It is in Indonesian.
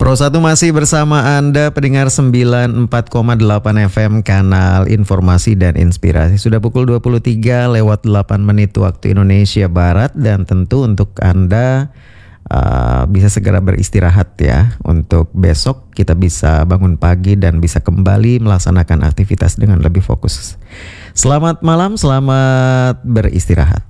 Pro 1 masih bersama Anda pendengar 94,8 FM kanal informasi dan inspirasi. Sudah pukul 23 lewat 8 menit waktu Indonesia Barat, dan tentu untuk Anda bisa segera beristirahat ya. Untuk besok kita bisa bangun pagi dan bisa kembali melaksanakan aktivitas dengan lebih fokus. Selamat malam, selamat beristirahat.